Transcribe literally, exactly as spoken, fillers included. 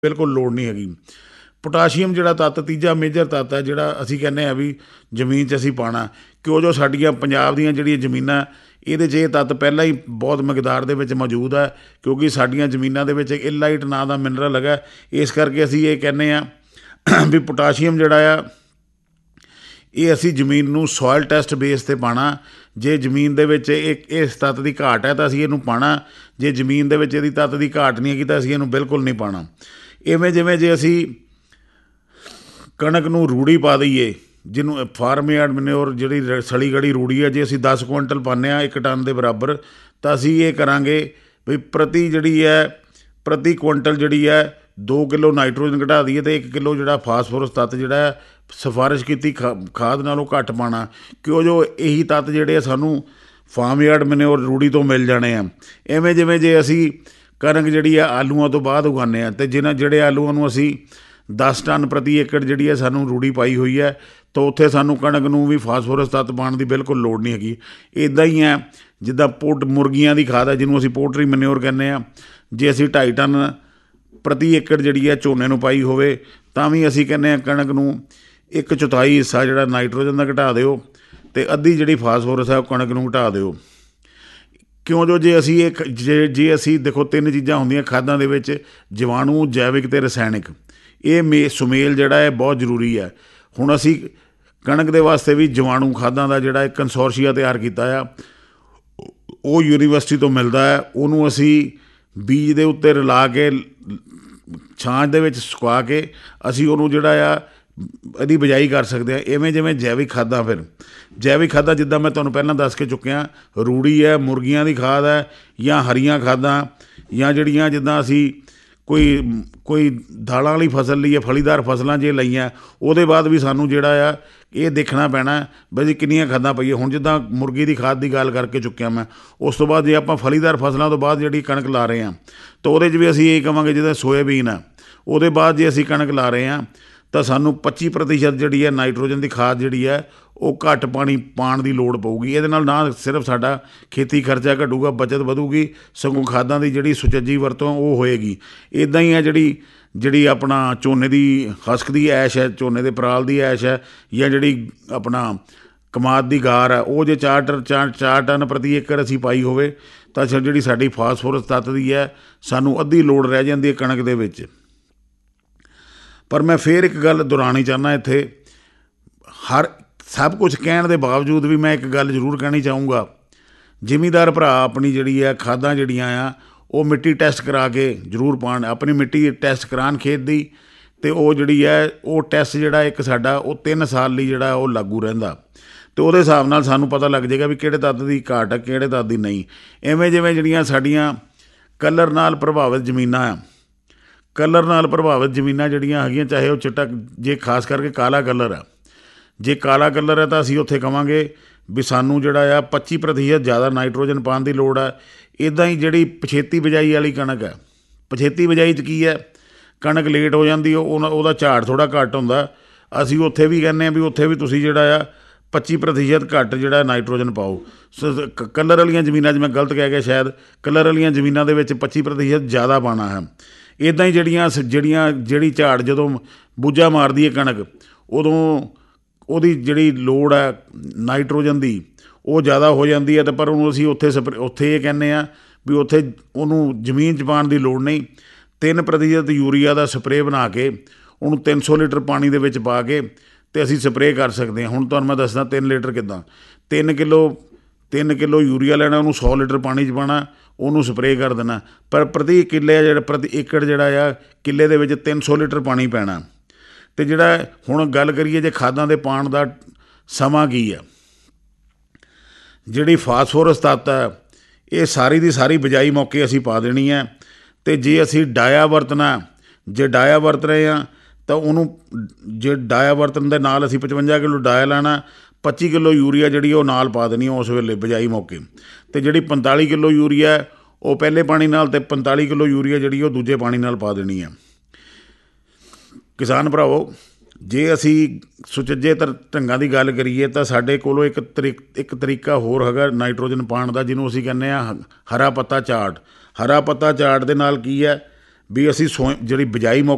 ਬਿਲਕੁਲ ਲੋੜ ਨਹੀਂ ਹੈਗੀ। ਪੋਟਾਸ਼ੀਅਮ ਜਿਹੜਾ ਤੱਤ ਤੀਜਾ ਮੇਜਰ ਤੱਤ ਹੈ ਜਿਹੜਾ ਅਸੀਂ ਕਹਿੰਦੇ ਹਾਂ ਵੀ ਜ਼ਮੀਨ 'ਚ ਅਸੀਂ ਪਾਉਣਾ, ਕਿਉਂ ਜੋ ਸਾਡੀਆਂ ਪੰਜਾਬ ਦੀਆਂ ਜਿਹੜੀਆਂ ਜ਼ਮੀਨਾਂ ਇਹਦੇ 'ਚ ਇਹ ਤੱਤ ਪਹਿਲਾਂ ਹੀ ਬਹੁਤ ਮਿਕਦਾਰ ਦੇ ਵਿੱਚ ਮੌਜੂਦ ਹੈ, ਕਿਉਂਕਿ ਸਾਡੀਆਂ ਜ਼ਮੀਨਾਂ ਦੇ ਵਿੱਚ ਇਲਾਈਟ ਨਾਂ ਦਾ ਮਿਨਰਲ ਹੈਗਾ। ਇਸ ਕਰਕੇ ਅਸੀਂ ਇਹ ਕਹਿੰਦੇ ਹਾਂ ਵੀ ਪੋਟਾਸ਼ੀਅਮ ਜਿਹੜਾ ਆ ਇਹ ਅਸੀਂ ਜ਼ਮੀਨ ਨੂੰ ਸੋਇਲ ਟੈਸਟ ਬੇਸ 'ਤੇ ਪਾਉਣਾ। ਜੇ ਜ਼ਮੀਨ ਦੇ ਵਿੱਚ ਇੱਕ ਇਸ ਤੱਤ ਦੀ ਘਾਟ ਹੈ ਤਾਂ ਅਸੀਂ ਇਹਨੂੰ ਪਾਉਣਾ, ਜੇ ਜ਼ਮੀਨ ਦੇ ਵਿੱਚ ਇਹਦੀ ਤੱਤ ਦੀ ਘਾਟ ਨਹੀਂ ਹੈਗੀ ਤਾਂ ਅਸੀਂ ਇਹਨੂੰ ਬਿਲਕੁਲ ਨਹੀਂ ਪਾਉਣਾ। ਇਵੇਂ ਜਿਵੇਂ ਜੇ ਅਸੀਂ ਕਣਕ ਨੂੰ ਰੂੜੀ ਪਾ ਦਈਏ, ਜਿਹਨੂੰ ਫਾਰਮ ਯਾਰਡ ਮਨਿਓਰ ਜਿਹੜੀ ਸੜੀ ਗੜੀ ਰੂੜੀ ਹੈ, ਜੇ ਅਸੀਂ ਦਸ ਕੁਇੰਟਲ ਪਾਉਂਦੇ ਹਾਂ ਇੱਕ ਟਨ ਦੇ ਬਰਾਬਰ, ਤਾਂ ਅਸੀਂ ਇਹ ਕਰਾਂਗੇ ਵੀ ਪ੍ਰਤੀ ਜਿਹੜੀ ਹੈ ਪ੍ਰਤੀ ਕੁਇੰਟਲ ਜਿਹੜੀ ਹੈ ਦੋ ਕਿਲੋ ਨਾਈਟ੍ਰੋਜਨ ਘਟਾ ਦਈਏ ਅਤੇ ਇੱਕ ਕਿਲੋ ਜਿਹੜਾ ਫਾਸਫੋਰਸ ਤੱਤ ਜਿਹੜਾ ਹੈ ਸਿਫਾਰਿਸ਼ ਕੀਤੀ ਖਾ ਖਾਦ ਨਾਲੋਂ ਘੱਟ ਪਾਉਣਾ, ਕਿਉਂ ਜੋ ਇਹੀ ਤੱਤ ਜਿਹੜੇ ਆ ਸਾਨੂੰ ਫਾਰਮ ਯਾਰਡ ਮਨਿਓਰ ਰੂੜੀ ਤੋਂ ਮਿਲ ਜਾਣੇ ਆ। ਇਵੇਂ ਜਿਵੇਂ ਜੇ ਅਸੀਂ ਕਣਕ ਜਿਹੜੀ ਆ ਆਲੂਆਂ ਤੋਂ ਬਾਅਦ ਉਗਾਉਂਦੇ ਹਾਂ, ਅਤੇ ਜਿਹਨਾਂ ਜਿਹੜੇ ਆਲੂਆਂ ਨੂੰ ਅਸੀਂ ਦਸ ਟਨ ਪ੍ਰਤੀ ਏਕੜ ਜਿਹੜੀ ਹੈ ਸਾਨੂੰ ਰੂੜੀ ਪਾਈ ਹੋਈ ਹੈ, ਤਾਂ ਉੱਥੇ ਸਾਨੂੰ ਕਣਕ ਨੂੰ ਵੀ ਫਾਸਫੋਰਸ ਤੱਤ ਪਾਉਣ ਦੀ ਬਿਲਕੁਲ ਲੋੜ ਨਹੀਂ ਹੈਗੀ। ਇੱਦਾਂ ਹੀ ਹੈ ਜਿੱਦਾਂ ਪੋਟ ਮੁਰਗੀਆਂ ਦੀ ਖਾਦ ਹੈ ਜਿਹਨੂੰ ਅਸੀਂ ਪੋਲਟਰੀ ਮਨਿਓਰ ਕਹਿੰਦੇ ਹਾਂ, ਜੇ ਅਸੀਂ ਢਾਈ ਟਨ ਪ੍ਰਤੀ ਏਕੜ ਜਿਹੜੀ ਹੈ ਝੋਨੇ ਨੂੰ ਪਾਈ ਹੋਵੇ ਤਾਂ ਵੀ ਅਸੀਂ ਕਹਿੰਦੇ ਹਾਂ ਕਣਕ ਨੂੰ ਇੱਕ ਚੌਥਾਈ ਹਿੱਸਾ ਜਿਹੜਾ ਨਾਈਟ੍ਰੋਜਨ ਦਾ ਘਟਾ ਦਿਓ ਅਤੇ ਅੱਧੀ ਜਿਹੜੀ ਫਾਸਫੋਰਸ ਹੈ ਉਹ ਕਣਕ ਨੂੰ ਘਟਾ ਦਿਓ। ਕਿਉਂ ਜੋ ਜੇ ਅਸੀਂ ਇਹ ਜੇ ਜੇ ਅਸੀਂ ਦੇਖੋ ਤਿੰਨ ਚੀਜ਼ਾਂ ਹੁੰਦੀਆਂ ਖਾਦਾਂ ਦੇ ਵਿੱਚ, ਜੀਵਾਣੂ, ਜੈਵਿਕ ਅਤੇ ਰਸਾਇਣਿਕ। ਇਹ ਮੇ ਸੁਮੇਲ ਜਿਹੜਾ ਹੈ ਬਹੁਤ ਜ਼ਰੂਰੀ ਹੈ। ਹੁਣ ਅਸੀਂ ਕਣਕ ਦੇ ਵਾਸਤੇ ਵੀ ਜੀਵਾਣੂ ਖਾਦਾਂ ਦਾ ਜਿਹੜਾ ਇੱਕ ਕੰਸੋਰਸ਼ੀਆ ਤਿਆਰ ਕੀਤਾ ਆ, ਉਹ ਯੂਨੀਵਰਸਿਟੀ ਤੋਂ ਮਿਲਦਾ ਹੈ। ਉਹਨੂੰ ਅਸੀਂ ਬੀਜ ਦੇ ਉੱਤੇ ਰਲਾ ਕੇ ਛਾਂਝ ਦੇ ਵਿੱਚ ਸੁਕਾ ਕੇ ਅਸੀਂ ਉਹਨੂੰ ਜਿਹੜਾ ਆ ਇਹਦੀ ਬਿਜਾਈ ਕਰ ਸਕਦੇ ਹਾਂ। ਇਵੇਂ ਜਿਵੇਂ ਜੈਵਿਕ ਖਾਦਾਂ, ਫਿਰ ਜੈਵਿਕ ਖਾਦਾਂ ਜਿੱਦਾਂ ਮੈਂ ਤੁਹਾਨੂੰ ਪਹਿਲਾਂ ਦੱਸ ਕੇ ਚੁੱਕਿਆ, ਰੂੜੀ ਹੈ, ਮੁਰਗੀਆਂ ਦੀ ਖਾਦ ਹੈ, ਜਾਂ ਹਰੀਆਂ ਖਾਦਾਂ, ਜਾਂ ਜਿਹੜੀਆਂ ਜਿੱਦਾਂ ਅਸੀਂ ਕੋਈ ਕੋਈ ਦਾਲਾਂ ਵਾਲੀ ਫਸਲ ਲਈ ਹੈ, ਫਲੀਦਾਰ ਫਸਲਾਂ ਜੇ ਲਈਆਂ, ਉਹਦੇ ਬਾਅਦ ਵੀ ਸਾਨੂੰ ਜਿਹੜਾ ਆ ਇਹ ਦੇਖਣਾ ਪੈਣਾ ਬਈ ਜੀ ਕਿੰਨੀਆਂ ਖਾਦਾਂ ਪਈਏ। ਹੁਣ ਜਿੱਦਾਂ ਮੁਰਗੀ ਦੀ ਖਾਦ ਦੀ ਗੱਲ ਕਰਕੇ ਚੁੱਕਿਆ ਮੈਂ, ਉਸ ਤੋਂ ਬਾਅਦ ਜੇ ਆਪਾਂ ਫਲੀਦਾਰ ਫਸਲਾਂ ਤੋਂ ਬਾਅਦ ਜਿਹੜੀ ਕਣਕ ਲਾ ਰਹੇ ਹਾਂ ਤਾਂ ਉਹਦੇ 'ਚ ਵੀ ਅਸੀਂ ਇਹ ਕਹਾਂਗੇ ਜਿੱਦਾਂ ਸੋਇਆਬੀਨ ਆ, ਉਹਦੇ ਬਾਅਦ ਜੇ ਅਸੀਂ ਕਣਕ ਲਾ ਰਹੇ ਹਾਂ ਤਾਂ ਸਾਨੂੰ ਪੱਚੀ ਪ੍ਰਤੀਸ਼ਤ ਜਿਹੜੀ ਹੈ ਨਾਈਟ੍ਰੋਜਨ ਦੀ ਖਾਦ ਜਿਹੜੀ ਹੈ ਉਹ ਘੱਟ ਪਾਣੀ ਪਾਉਣ ਦੀ ਲੋੜ ਪਊਗੀ। ਇਹਦੇ ਨਾਲ ਨਾ ਸਿਰਫ ਸਾਡਾ ਖੇਤੀ ਖਰਚਾ ਘਟੂਗਾ, ਬੱਚਤ ਵਧੂਗੀ, ਸਗੋਂ ਖਾਦਾਂ ਦੀ ਜਿਹੜੀ ਸੁਚੱਜੀ ਵਰਤੋਂ ਉਹ ਹੋਏਗੀ। ਇੱਦਾਂ ਹੀ ਹੈ ਜਿਹੜੀ ਜਿਹੜੀ ਆਪਣਾ ਝੋਨੇ ਦੀ ਹਸਕ ਦੀ ਐਸ਼ ਹੈ, ਝੋਨੇ ਦੇ ਪਰਾਲ ਦੀ ਐਸ਼ ਹੈ, ਜਾਂ ਜਿਹੜੀ ਆਪਣਾ ਕਮਾਦ ਦੀ ਗਾਰ ਹੈ, ਉਹ ਜੇ ਚਾਰ ਟਨ ਚਾਰ ਚਾਰ ਟਨ ਪ੍ਰਤੀ ਏਕੜ ਅਸੀਂ ਪਾਈ ਹੋਵੇ ਤਾਂ ਜਿਹੜੀ ਸਾਡੀ ਫਾਸਫੋਰਸ ਤੱਤ ਦੀ ਹੈ ਸਾਨੂੰ ਅੱਧੀ ਲੋੜ ਰਹਿ ਜਾਂਦੀ ਹੈ ਕਣਕ ਦੇ ਵਿੱਚ। ਪਰ ਮੈਂ ਫਿਰ ਇੱਕ ਗੱਲ ਦੁਹਰਾਉਣੀ ਚਾਹੁੰਦਾ ਇੱਥੇ, ਹਰ ਸਭ ਕੁਝ ਕਹਿਣ ਦੇ ਬਾਵਜੂਦ ਵੀ ਮੈਂ ਇੱਕ ਗੱਲ ਜ਼ਰੂਰ ਕਹਿਣੀ ਚਾਹੂੰਗਾ, ਜ਼ਿਮੀਂਦਾਰ ਭਰਾ ਆਪਣੀ ਜਿਹੜੀ ਹੈ ਖਾਦਾਂ ਜਿਹੜੀਆਂ ਆ ਉਹ ਮਿੱਟੀ ਟੈਸਟ ਕਰਾ ਕੇ ਜ਼ਰੂਰ ਪਾਉਣ, ਆਪਣੀ ਮਿੱਟੀ ਟੈਸਟ ਕਰਾਉਣ ਖੇਤ ਦੀ, ਅਤੇ ਉਹ ਜਿਹੜੀ ਹੈ ਉਹ ਟੈਸਟ ਜਿਹੜਾ ਇੱਕ ਸਾਡਾ ਉਹ ਤਿੰਨ ਸਾਲ ਲਈ ਜਿਹੜਾ ਉਹ ਲਾਗੂ ਰਹਿੰਦਾ, ਅਤੇ ਉਹਦੇ ਹਿਸਾਬ ਨਾਲ ਸਾਨੂੰ ਪਤਾ ਲੱਗ ਜਾਏਗਾ ਵੀ ਕਿਹੜੇ ਤੱਤ ਦੀ ਘਾਟ ਹੈ, ਕਿਹੜੇ ਤੱਤ ਦੀ ਨਹੀਂ। ਇਵੇਂ ਜਿਵੇਂ ਜਿਹੜੀਆਂ ਸਾਡੀਆਂ ਕਲਰ ਨਾਲ ਪ੍ਰਭਾਵਿਤ ਜ਼ਮੀਨਾਂ ਆ, ਕਲਰ ਨਾਲ ਪ੍ਰਭਾਵਿਤ ਜ਼ਮੀਨਾਂ ਜਿਹੜੀਆਂ ਹੈਗੀਆਂ, ਚਾਹੇ ਉਹ ਚਿੱਟਾ, ਜੇ ਖਾਸ ਕਰਕੇ ਕਾਲਾ ਕਲਰ ਆ, ਜੇ ਕਾਲਾ ਕਲਰ ਹੈ ਤਾਂ ਅਸੀਂ ਉੱਥੇ ਕਹਾਂਗੇ ਵੀ ਸਾਨੂੰ ਜਿਹੜਾ ਆ ਪੱਚੀ ਪ੍ਰਤੀਸ਼ਤ ਜ਼ਿਆਦਾ ਨਾਈਟ੍ਰੋਜਨ ਪਾਉਣ ਦੀ ਲੋੜ ਹੈ। ਇੱਦਾਂ ਹੀ ਜਿਹੜੀ ਪਛੇਤੀ ਬਿਜਾਈ ਵਾਲੀ ਕਣਕ ਹੈ, ਪਛੇਤੀ ਬਿਜਾਈ 'ਚ ਕੀ ਹੈ, ਕਣਕ ਲੇਟ ਹੋ ਜਾਂਦੀ, ਉਹ ਉਹਦਾ ਝਾੜ ਥੋੜ੍ਹਾ ਘੱਟ ਹੁੰਦਾ, ਅਸੀਂ ਉੱਥੇ ਵੀ ਕਹਿੰਦੇ ਹਾਂ ਵੀ ਉੱਥੇ ਵੀ ਤੁਸੀਂ ਜਿਹੜਾ ਆ ਪੱਚੀ ਪ੍ਰਤੀਸ਼ਤ ਘੱਟ ਜਿਹੜਾ ਨਾਈਟ੍ਰੋਜਨ ਪਾਓ। ਕਲਰ ਵਾਲੀਆਂ ਜ਼ਮੀਨਾਂ 'ਚ ਮੈਂ ਗਲਤ ਕਹਿ ਗਿਆ ਸ਼ਾਇਦ, ਕਲਰ ਵਾਲੀਆਂ ਜ਼ਮੀਨਾਂ ਦੇ ਵਿੱਚ ਪੱਚੀ ਪ੍ਰਤੀਸ਼ਤ ਜ਼ਿਆਦਾ ਪਾਉਣਾ ਹੈ। ਇੱਦਾਂ ਹੀ ਜਿਹੜੀਆਂ ਜਿਹੜੀਆਂ ਜਿਹੜੀ ਝਾੜ ਜਦੋਂ ਬੂਝਾ ਮਾਰਦੀ ਹੈ ਕਣਕ, ਉਦੋਂ ਉਹਦੀ ਜਿਹੜੀ ਲੋੜ ਹੈ ਨਾਈਟ੍ਰੋਜਨ ਦੀ ਉਹ ਜ਼ਿਆਦਾ ਹੋ ਜਾਂਦੀ ਹੈ, ਅਤੇ ਪਰ ਉਹਨੂੰ ਅਸੀਂ ਉੱਥੇ ਸਪਰੇ ਉੱਥੇ ਇਹ ਕਹਿੰਦੇ ਹਾਂ ਵੀ ਉੱਥੇ ਉਹਨੂੰ ਜ਼ਮੀਨ 'ਚ ਪਾਉਣ ਦੀ ਲੋੜ ਨਹੀਂ। ਤਿੰਨ ਪ੍ਰਤੀਸ਼ਤ ਯੂਰੀਆ ਦਾ ਸਪਰੇਅ ਬਣਾ ਕੇ ਉਹਨੂੰ ਤਿੰਨ ਸੌ ਲੀਟਰ ਪਾਣੀ ਦੇ ਵਿੱਚ ਪਾ ਕੇ ਅਤੇ ਅਸੀਂ ਸਪਰੇਅ ਕਰ ਸਕਦੇ ਹਾਂ। ਹੁਣ ਤੁਹਾਨੂੰ ਮੈਂ ਦੱਸਦਾ ਤਿੰਨ ਲੀਟਰ ਕਿੱਦਾਂ, ਤਿੰਨ ਕਿਲੋ ਤਿੰਨ ਕਿਲੋ ਯੂਰੀਆ ਲੈਣਾ, ਉਹਨੂੰ ਸੌ ਲੀਟਰ ਪਾਣੀ 'ਚ ਪਾਉਣਾ, ਉਹਨੂੰ ਸਪਰੇਅ ਕਰ ਦੇਣਾ, ਪਰ ਪ੍ਰਤੀ ਕਿੱਲੇ ਜਿਹੜਾ ਪ੍ਰਤੀ ਏਕੜ ਜਿਹੜਾ ਆ ਕਿੱਲੇ ਦੇ ਵਿੱਚ ਤਿੰਨ ਸੌ ਲੀਟਰ ਪਾਣੀ ਪੈਣਾ। ਅਤੇ ਜਿਹੜਾ ਹੁਣ ਗੱਲ ਕਰੀਏ ਜੇ ਖਾਦਾਂ ਦੇ ਪਾਉਣ ਦਾ ਸਮਾਂ ਕੀ ਆ, ਜਿਹੜੀ ਫਾਸਫੋਰਸ ਤੱਤ ਹੈ ਇਹ ਸਾਰੀ ਦੀ ਸਾਰੀ ਬਿਜਾਈ ਮੌਕੇ ਅਸੀਂ ਪਾ ਦੇਣੀ ਹੈ। ਅਤੇ ਜੇ ਅਸੀਂ ਡਾਇਆ ਵਰਤਣਾ, ਜੇ ਡਾਇਆ ਵਰਤ ਰਹੇ ਹਾਂ ਤਾਂ ਉਹਨੂੰ ਜੇ ਡਾਇਆ ਵਰਤਣ ਦੇ ਨਾਲ ਅਸੀਂ ਪਚਵੰਜਾ ਕਿਲੋ ਡਾਇਆ ਲੈਣਾ, ਪੱਚੀ ਕਿਲੋ ਯੂਰੀਆ ਜਿਹੜੀ ਉਹ ਨਾਲ ਪਾ ਦੇਣੀ ਉਸ ਵੇਲੇ ਬਿਜਾਈ ਮੌਕੇ, ਅਤੇ ਜਿਹੜੀ ਪੰਤਾਲੀ ਕਿਲੋ ਯੂਰੀਆ ਉਹ ਪਹਿਲੇ ਪਾਣੀ ਨਾਲ, ਅਤੇ ਪੰਤਾਲੀ ਕਿਲੋ ਯੂਰੀਆ ਜਿਹੜੀ ਉਹ ਦੂਜੇ ਪਾਣੀ ਨਾਲ ਪਾ ਦੇਣੀ ਹੈ। ਕਿਸਾਨ ਭਰਾਵੋ, ਜੇ ਅਸੀਂ ਸੁਚੱਜੇ ਤਰ ਢੰਗਾਂ ਦੀ ਗੱਲ ਕਰੀਏ ਤਾਂ ਸਾਡੇ ਕੋਲੋਂ ਇੱਕ ਤਰੀ ਇੱਕ ਤਰੀਕਾ ਹੋਰ ਹੈਗਾ ਨਾਈਟ੍ਰੋਜਨ ਪਾਉਣ ਦਾ, ਜਿਹਨੂੰ ਅਸੀਂ ਕਹਿੰਦੇ ਹਾਂ ਹਰਾ ਪੱਤਾ ਚਾਰਟ। ਹਰਾ ਪੱਤਾ ਚਾਰਟ ਦੇ ਨਾਲ ਕੀ ਹੈ ਵੀ ਅਸੀਂ ਸੋ ਜਿਹੜੀ ਬਿਜਾਈ ਮੌਕੇ